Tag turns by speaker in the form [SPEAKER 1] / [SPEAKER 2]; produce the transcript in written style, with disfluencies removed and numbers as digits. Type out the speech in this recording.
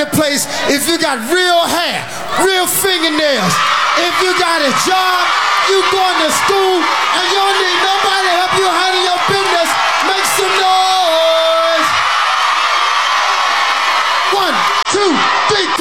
[SPEAKER 1] the place if you got real hair, real fingernails. If you got a job, you going to school, and you don't need nobody to help you handle your business, make some noise. 1, 2, 3.